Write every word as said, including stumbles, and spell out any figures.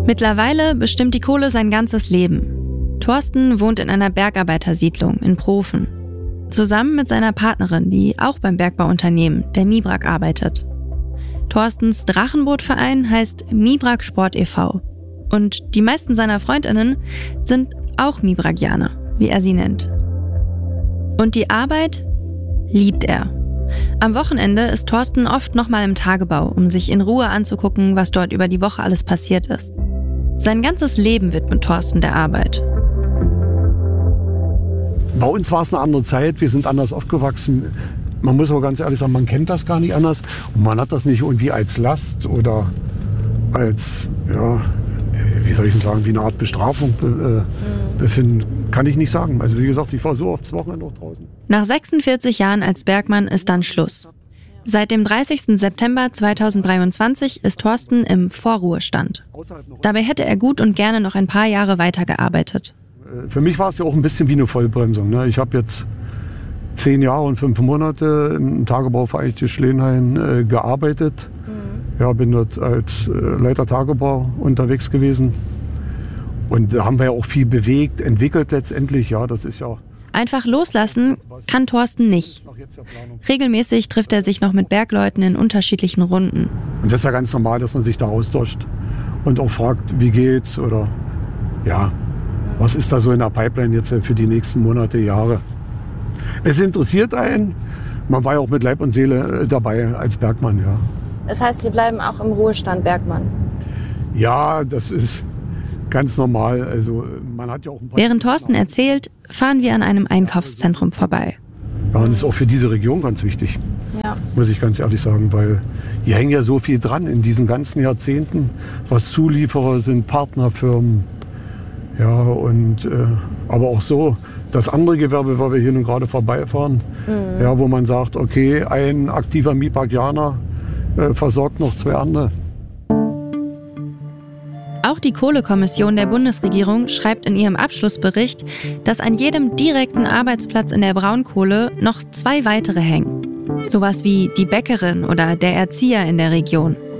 Mittlerweile bestimmt die Kohle sein ganzes Leben. Thorsten wohnt in einer Bergarbeitersiedlung in Profen. Zusammen mit seiner Partnerin, die auch beim Bergbauunternehmen, der Mibrak, arbeitet. Thorstens Drachenbootverein heißt Mibrak Sport e V. Und die meisten seiner FreundInnen sind auch Mibrakianer, wie er sie nennt. Und die Arbeit liebt er. Am Wochenende ist Thorsten oft nochmal im Tagebau, um sich in Ruhe anzugucken, was dort über die Woche alles passiert ist. Sein ganzes Leben widmet Thorsten der Arbeit. Bei uns war es eine andere Zeit, wir sind anders aufgewachsen. Man muss aber ganz ehrlich sagen, man kennt das gar nicht anders. Und man hat das nicht irgendwie als Last oder als, ja, wie soll ich denn sagen, wie eine Art Bestrafung be- äh, befinden. Kann ich nicht sagen. Also wie gesagt, ich war so oft das Wochenende noch draußen. Nach sechsundvierzig Jahren als Bergmann ist dann Schluss. Seit dem dreißigsten September zweitausenddreiundzwanzig ist Thorsten im Vorruhestand. Dabei hätte er gut und gerne noch ein paar Jahre weitergearbeitet. Für mich war es ja auch ein bisschen wie eine Vollbremsung. Ne? Ich habe jetzt zehn Jahre und fünf Monate im Tagebau Vereinigte Schlehenhain äh, gearbeitet. Mhm. Ja, bin dort als äh, Leiter Tagebau unterwegs gewesen. Und da haben wir ja auch viel bewegt, entwickelt letztendlich. Ja, das ist ja... Einfach loslassen kann Thorsten nicht. Regelmäßig trifft er sich noch mit Bergleuten in unterschiedlichen Runden. Und das ist ja ganz normal, dass man sich da austauscht und auch fragt, wie geht's oder ja, was ist da so in der Pipeline jetzt für die nächsten Monate, Jahre. Es interessiert einen. Man war ja auch mit Leib und Seele dabei als Bergmann, ja. Das heißt, Sie bleiben auch im Ruhestand Bergmann? Ja, das ist ganz normal. Also, man hat ja auch ein paar Während Thorsten erzählt, fahren wir an einem Einkaufszentrum vorbei. Ja, und das ist auch für diese Region ganz wichtig, ja. Muss ich ganz ehrlich sagen, weil hier hängt ja so viel dran in diesen ganzen Jahrzehnten, was Zulieferer sind, Partnerfirmen, ja, und äh, aber auch so das andere Gewerbe, weil wir hier nun gerade vorbeifahren, mhm. ja, wo man sagt, okay, ein aktiver Mibrakianer äh, versorgt noch zwei andere. Auch die Kohlekommission der Bundesregierung schreibt in ihrem Abschlussbericht, dass an jedem direkten Arbeitsplatz in der Braunkohle noch zwei weitere hängen. Sowas wie die Bäckerin oder der Erzieher in der Region.